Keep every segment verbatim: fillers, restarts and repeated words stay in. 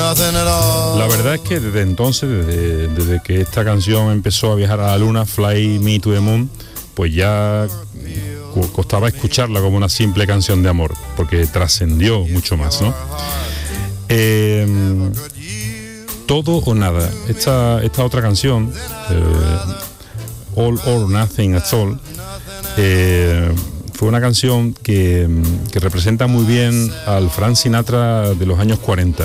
La verdad es que desde entonces, desde, desde que esta canción empezó a viajar a la luna, Fly Me to the Moon, pues ya costaba escucharla como una simple canción de amor, porque trascendió mucho más, ¿no? Eh, todo o nada. Esta, esta otra canción, eh, All or Nothing at All, eh, fue una canción que, que representa muy bien al Frank Sinatra de los años cuarenta.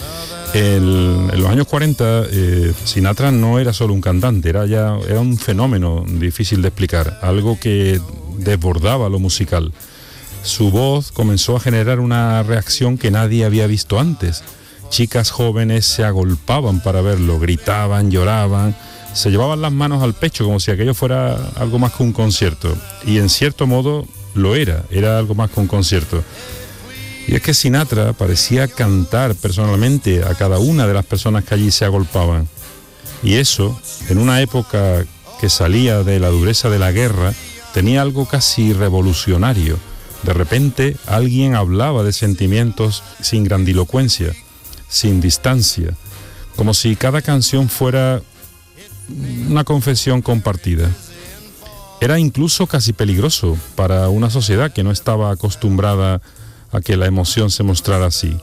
El, en los años cuarenta, eh, Sinatra no era solo un cantante, era ya era un fenómeno difícil de explicar, algo que desbordaba lo musical. Su voz comenzó a generar una reacción que nadie había visto antes. Chicas jóvenes se agolpaban para verlo, gritaban, lloraban, se llevaban las manos al pecho como si aquello fuera algo más que un concierto. Y en cierto modo lo era, era algo más que un concierto. Y es que Sinatra parecía cantar personalmente a cada una de las personas que allí se agolpaban. Y eso, en una época que salía de la dureza de la guerra, tenía algo casi revolucionario. De repente alguien hablaba de sentimientos sin grandilocuencia, sin distancia, como si cada canción fuera una confesión compartida. Era incluso casi peligroso para una sociedad que no estaba acostumbrada a que la emoción se mostrara así.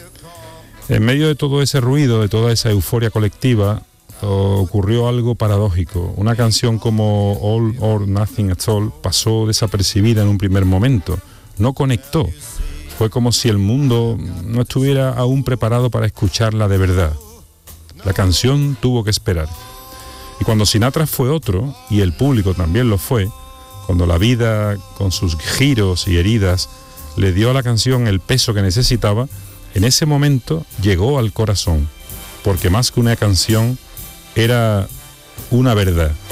En medio de todo ese ruido, de toda esa euforia colectiva, ocurrió algo paradójico. Una canción como All or Nothing at All pasó desapercibida en un primer momento, no conectó. Fue como si el mundo no estuviera aún preparado para escucharla de verdad. La canción tuvo que esperar. Y cuando Sinatra fue otro, y el público también lo fue, cuando la vida, con sus giros y heridas, le dio a la canción el peso que necesitaba, en ese momento llegó al corazón, porque más que una canción, era una verdad.